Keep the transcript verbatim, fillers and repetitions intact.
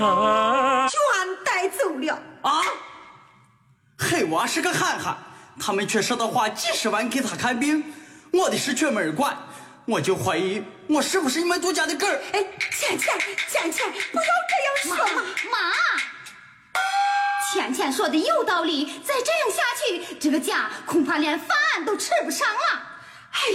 啊， 全带走了啊！黑娃是个憨憨，他们却舍得花几十万给他看病，我的事却没人管，我就怀疑我是不是你们杜家的根儿。 哎，倩倩，倩倩，不要这样说嘛！ 妈，倩倩说的有道理，再这样下去，这个家恐怕连饭都吃不上了。